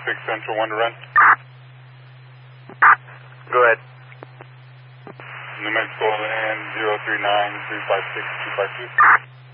256 Central, 1 to run. Go ahead. New Mexico land 039 356 252.